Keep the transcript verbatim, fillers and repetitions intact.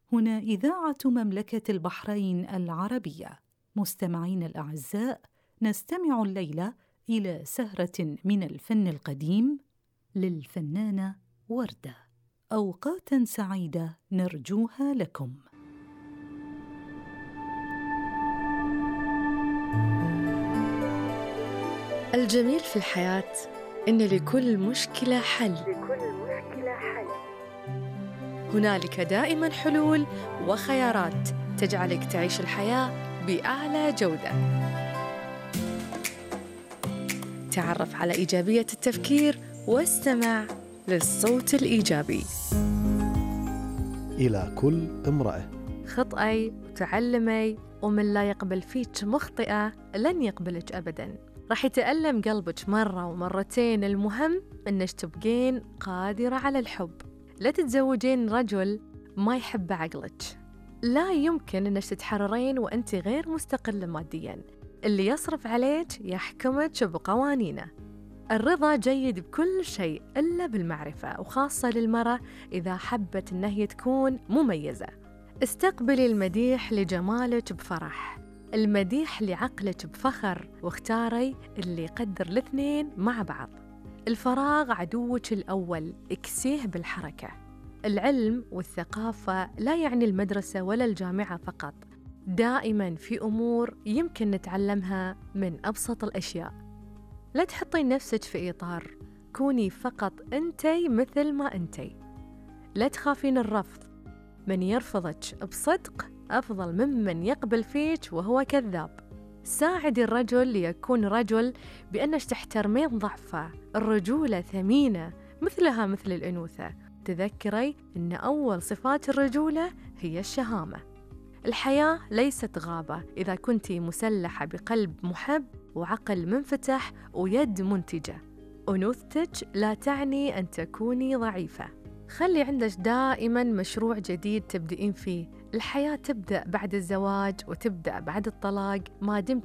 هنا إذاعة مملكة البحرين العربية. مستمعين الأعزاء، نستمع الليلة إلى سهرة من الفن القديم للفنانة وردة. أوقاتاً سعيدة نرجوها لكم. الجميل في الحياة إن لكل مشكلة حل. لكل مشكلة حل. هنالك دائما حلول وخيارات تجعلك تعيش الحياة بأعلى جودة. تعرف على إيجابية التفكير واستمع للصوت الإيجابي. إلى كل امرأة، خطئي وتعلمي، ومن لا يقبل فيك مخطئة لن يقبلك أبداً. راح يتألم قلبك مرة ومرتين، المهم إنك تبقين قادرة على الحب. لا تتزوجين رجل ما يحب عقلك. لا يمكن إنك تتحررين وأنت غير مستقلة مادياً. اللي يصرف عليك يحكمك بقوانينه. الرضا جيد بكل شيء إلا بالمعرفة، وخاصة للمرأة إذا حبت إن هي تكون مميزة. استقبلي المديح لجمالك بفرح، المديح لعقلك بفخر، واختاري اللي يقدر الاثنين مع بعض. الفراغ عدوك الأول، اكسيه بالحركة. العلم والثقافة لا يعني المدرسة ولا الجامعة فقط، دائما في أمور يمكن نتعلمها من أبسط الأشياء. لا تحطين نفسك في إطار، كوني فقط أنتي مثل ما أنتي. لا تخافين الرفض، من يرفضك بصدق أفضل ممن يقبل فيك وهو كذاب. ساعدي الرجل ليكون رجل بأنك تحترمين ضعفه. الرجولة ثمينة مثلها مثل الأنوثة. تذكري أن أول صفات الرجولة هي الشهامة. الحياة ليست غابة إذا كنتي مسلحة بقلب محب وعقل منفتح ويد منتجة. أنوثتك لا تعني أن تكوني ضعيفة. خلي عندك دائما مشروع جديد تبدأين فيه. الحياة تبدأ بعد الزواج وتبدأ بعد الطلاق ما دمت